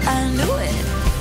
I knew it.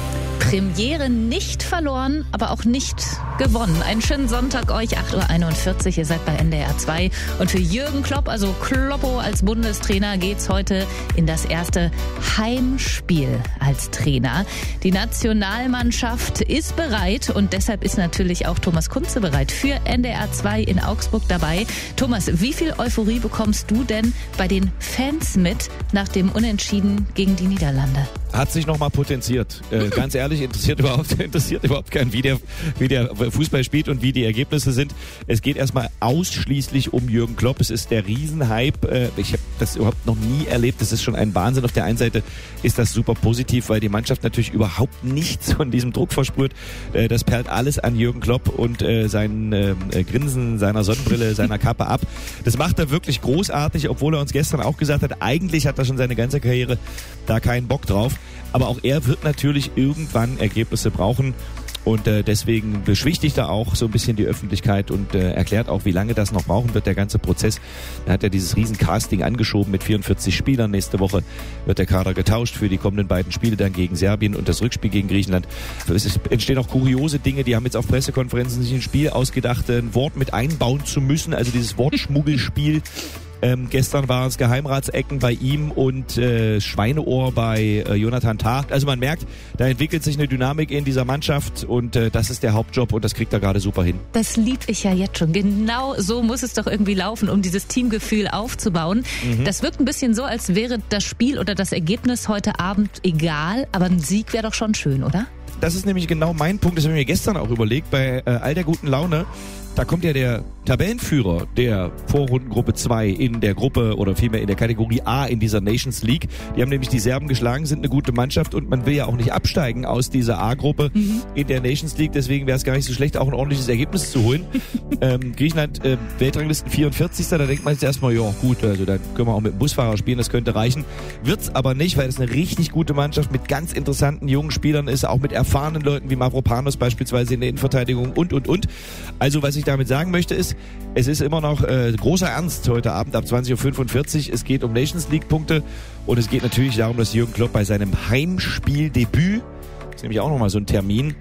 Premiere nicht verloren, aber auch nicht gewonnen. Einen schönen Sonntag euch, 8:41 Uhr, ihr seid bei NDR 2. Und für Jürgen Klopp, also Kloppo als Bundestrainer, geht's heute in das erste Heimspiel als Trainer. Die Nationalmannschaft ist bereit und deshalb ist natürlich auch Thomas Kunze bereit für NDR 2 in Augsburg dabei. Thomas, wie viel Euphorie bekommst du denn bei den Fans mit nach dem Unentschieden gegen die Niederlande? Hat sich nochmal potenziert. Ganz ehrlich, interessiert überhaupt keinen, wie der Fußball spielt und wie die Ergebnisse sind. Es geht erstmal ausschließlich um Jürgen Klopp. Es ist der Riesenhype. Ich habe das überhaupt noch nie erlebt. Das ist schon ein Wahnsinn. Auf der einen Seite ist das super positiv, weil die Mannschaft natürlich überhaupt nichts von diesem Druck verspürt. Das perlt alles an Jürgen Klopp und sein Grinsen, seiner Sonnenbrille, seiner Kappe ab. Das macht er wirklich großartig, obwohl er uns gestern auch gesagt hat, eigentlich hat er schon seine ganze Karriere da keinen Bock drauf. Aber auch er wird natürlich irgendwann Ergebnisse brauchen und deswegen beschwichtigt er auch so ein bisschen die Öffentlichkeit und erklärt auch, wie lange das noch brauchen wird, der ganze Prozess. Er hat ja dieses Riesen-Casting angeschoben mit 44 Spielern. Nächste Woche wird der Kader getauscht für die kommenden beiden Spiele dann gegen Serbien und das Rückspiel gegen Griechenland. Es entstehen auch kuriose Dinge, die haben jetzt auf Pressekonferenzen sich ein Spiel ausgedacht, ein Wort mit einbauen zu müssen, also dieses Wortschmuggelspiel. Gestern waren es Geheimratsecken bei ihm und Schweineohr bei Jonathan Tah. Also man merkt, da entwickelt sich eine Dynamik in dieser Mannschaft und das ist der Hauptjob und das kriegt er gerade super hin. Das lieb ich ja jetzt schon. Genau so muss es doch irgendwie laufen, um dieses Teamgefühl aufzubauen. Das wirkt ein bisschen so, als wäre das Spiel oder das Ergebnis heute Abend egal, aber ein Sieg wäre doch schon schön, oder? Das ist nämlich genau mein Punkt, das habe ich mir gestern auch überlegt, bei all der guten Laune. Da kommt ja der Tabellenführer der Vorrundengruppe 2 in der Gruppe oder vielmehr in der Kategorie A in dieser Nations League. Die haben nämlich die Serben geschlagen, sind eine gute Mannschaft und man will ja auch nicht absteigen aus dieser A-Gruppe in der Nations League. Deswegen wäre es gar nicht so schlecht, auch ein ordentliches Ergebnis zu holen. Griechenland, Weltranglisten 44. Da denkt man jetzt erstmal, ja gut, also da können wir auch mit dem Busfahrer spielen, das könnte reichen. Wird's aber nicht, weil es eine richtig gute Mannschaft mit ganz interessanten jungen Spielern ist, auch mit erfahrenen Leuten wie Mavropanos beispielsweise in der Innenverteidigung und. Also was ich damit sagen möchte ist, es ist immer noch großer Ernst heute Abend ab 20:45 Uhr. Es geht um Nations League Punkte und es geht natürlich darum, dass Jürgen Klopp bei seinem Heimspieldebüt, das ist nämlich auch nochmal so ein Termin,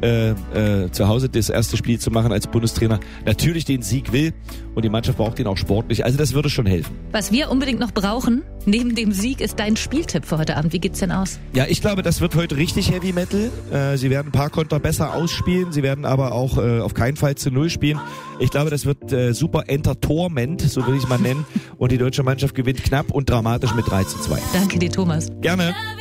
zu Hause das erste Spiel zu machen als Bundestrainer, natürlich den Sieg will und die Mannschaft braucht ihn auch sportlich. Also das würde schon helfen. Was wir unbedingt noch brauchen, neben dem Sieg, ist dein Spieltipp für heute Abend. Wie geht's denn aus? Ja, ich glaube, das wird heute richtig Heavy Metal. Sie werden ein paar Konter besser ausspielen, sie werden aber auch auf keinen Fall zu Null spielen. Ich glaube, das wird super Entertainment, so will ich es mal nennen. Und die deutsche Mannschaft gewinnt knapp und dramatisch mit 3:2. Danke dir, Thomas. Gerne.